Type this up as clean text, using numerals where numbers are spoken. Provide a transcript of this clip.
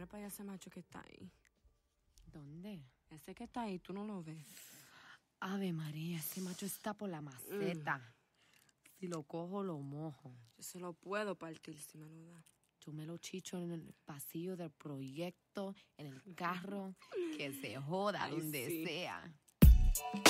Mira para allá ese macho que está ahí. ¿Dónde? Ese que está ahí, ¿tú no lo ves? Ave María, ese macho está por la maceta. Si lo cojo, lo mojo. Yo se lo puedo partir si me lo da. Yo me lo chicho en el pasillo del proyecto, en el carro, que se joda Ay, donde sí. sea.